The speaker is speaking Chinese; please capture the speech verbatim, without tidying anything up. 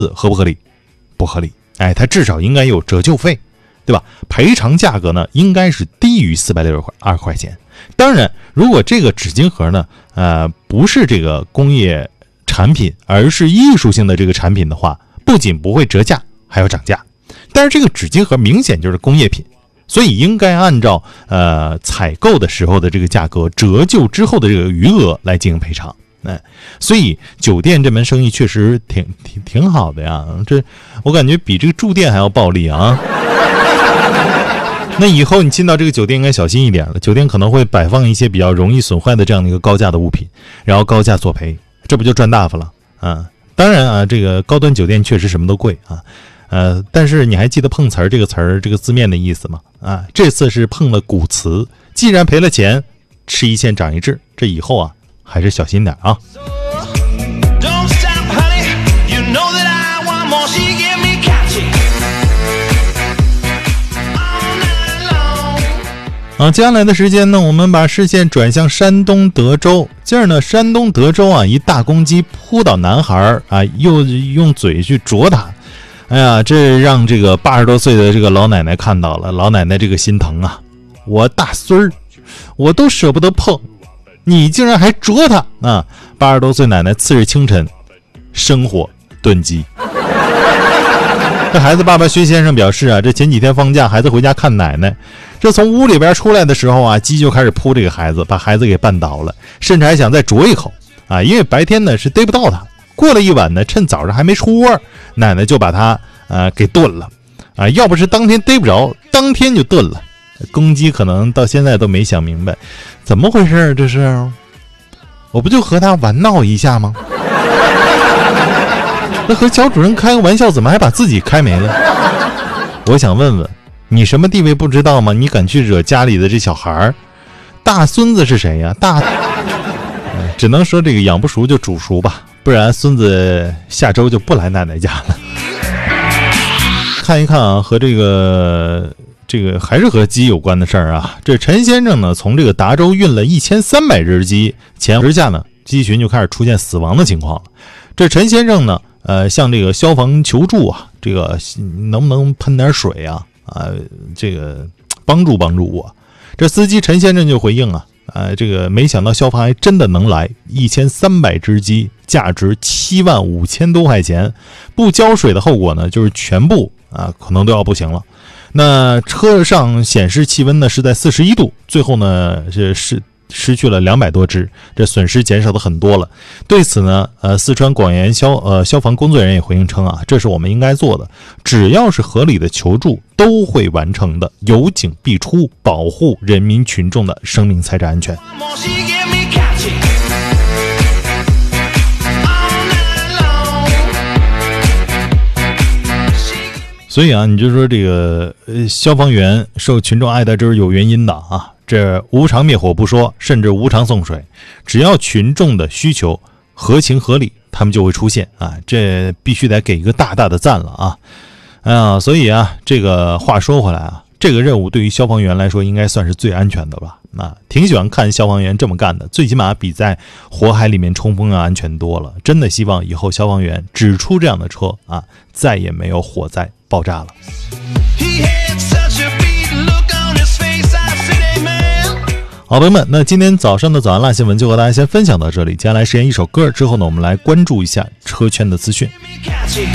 合不合理？不合理。哎，它至少应该有折旧费，对吧？赔偿价格呢，应该是低于四百六十二块钱。当然，如果这个纸巾盒呢，呃，不是这个工业产品，而是艺术性的这个产品的话，不仅不会折价，还要涨价。但是这个纸巾盒明显就是工业品，所以应该按照呃采购的时候的这个价格，折旧之后的这个余额来进行赔偿。哎，所以酒店这门生意确实挺挺挺好的呀，这我感觉比这个住店还要暴利啊。那以后你进到这个酒店应该小心一点了，酒店可能会摆放一些比较容易损坏的这样的一个高价的物品，然后高价索赔，这不就赚大发了啊？当然啊，这个高端酒店确实什么都贵啊，呃，但是你还记得碰瓷儿这个词儿这个字面的意思吗？啊，这次是碰了古瓷，既然赔了钱，吃一堑长一智，这以后啊还是小心点啊。啊，接下来的时间呢，我们把视线转向山东德州。今儿呢，山东德州啊，一大公鸡扑倒男孩啊，又用嘴去啄他。哎呀，这让这个八十多岁的这个老奶奶看到了，老奶奶这个心疼啊！我大孙儿，我都舍不得碰，你竟然还啄他啊！八十多岁奶奶次日清晨生火炖鸡。这孩子爸爸薛先生表示啊，这前几天放假，孩子回家看奶奶，这从屋里边出来的时候啊，鸡就开始扑这个孩子，把孩子给绊倒了，甚至还想再啄一口啊，因为白天呢是逮不到他，过了一晚呢，趁早上还没出窝，奶奶就把他呃给炖了啊，要不是当天逮不着，当天就炖了。公鸡可能到现在都没想明白怎么回事，这是我不就和他玩闹一下吗？那和小主人开个玩笑，怎么还把自己开没了？我想问问你，什么地位不知道吗？你敢去惹家里的这小孩？大孙子是谁呀？大、嗯、只能说这个养不熟就煮熟吧，不然孙子下周就不来奶奶家了。看一看啊，和这个这个还是和鸡有关的事儿啊。这陈先生呢，从这个达州运了一千三百只鸡，前之下呢，鸡群就开始出现死亡的情况了。这陈先生呢，呃，向这个消防求助啊，这个能不能喷点水啊？啊，这个帮助帮助我。这司机陈先生就回应啊，呃，这个没想到消防还真的能来，一千三百只鸡，价值七万五千多块钱，不浇水的后果呢，就是全部啊可能都要不行了。那车上显示气温呢是在四十一度，最后呢是是。失去了两百多只，这损失减少的很多了。对此呢，呃，四川广元消呃消防工作人员也回应称啊，这是我们应该做的，只要是合理的求助，都会完成的，有警必出，保护人民群众的生命财产安全。所以啊，你就说这个呃消防员受群众爱戴，这是有原因的啊。这无偿灭火不说，甚至无偿送水，只要群众的需求合情合理，他们就会出现啊！这必须得给一个大大的赞了啊！啊，所以啊，这个话说回来啊，这个任务对于消防员来说，应该算是最安全的吧？啊，挺喜欢看消防员这么干的，最起码比在火海里面冲锋要安全多了。真的希望以后消防员只出这样的车啊，再也没有火灾爆炸了。好朋友们，那今天早上的早安辣新闻就和大家先分享到这里，接下来时间一首歌之后呢，我们来关注一下车圈的资讯。